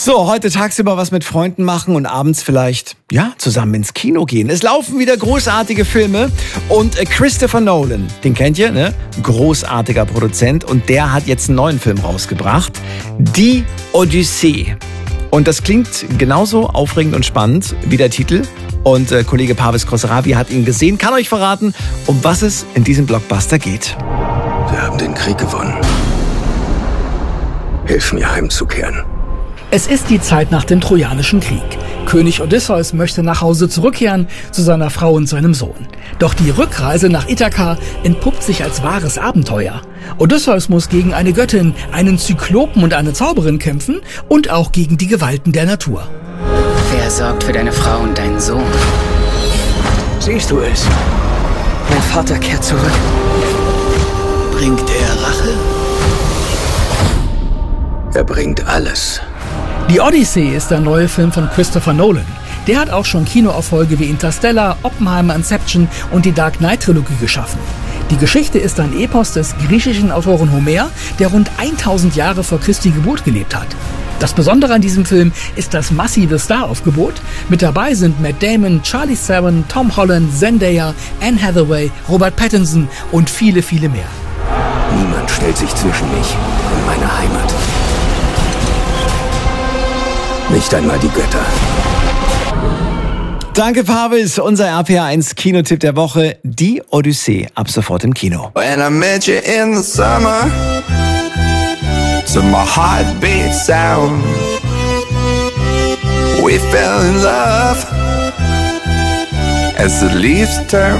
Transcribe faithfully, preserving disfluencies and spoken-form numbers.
So, heute tagsüber was mit Freunden machen und abends vielleicht, ja, zusammen ins Kino gehen. Es laufen wieder großartige Filme und äh, Christopher Nolan, den kennt ihr, ne? Großartiger Produzent und der hat jetzt einen neuen Film rausgebracht, Die Odyssee. Und das klingt genauso aufregend und spannend wie der Titel. Und äh, Kollege Parvis Khosravi hat ihn gesehen, kann euch verraten, um was es in diesem Blockbuster geht. Wir haben den Krieg gewonnen. Hilf mir heimzukehren. Es ist die Zeit nach dem Trojanischen Krieg. König Odysseus möchte nach Hause zurückkehren zu seiner Frau und seinem Sohn. Doch die Rückreise nach Ithaka entpuppt sich als wahres Abenteuer. Odysseus muss gegen eine Göttin, einen Zyklopen und eine Zauberin kämpfen und auch gegen die Gewalten der Natur. Wer sorgt für deine Frau und deinen Sohn? Siehst du es? Mein Vater kehrt zurück. Bringt er Rache? Er bringt alles. Die Odyssee ist der neue Film von Christopher Nolan. Der hat auch schon Kinoerfolge wie Interstellar, Oppenheimer, Inception und die Dark Knight-Trilogie geschaffen. Die Geschichte ist ein Epos des griechischen Autoren Homer, der rund tausend Jahre vor Christi Geburt gelebt hat. Das Besondere an diesem Film ist das massive Staraufgebot. Mit dabei sind Matt Damon, Charlie Theron, Tom Holland, Zendaya, Anne Hathaway, Robert Pattinson und viele, viele mehr. Niemand stellt sich zwischen mich und meine Heimat. Nicht einmal die Götter. Danke, Parvis. Unser R P R eins Kinotipp der Woche, Die Odyssee, ab sofort im Kino. When I met you in the summer, to my heartbeat sound, we fell in love as the leaves turn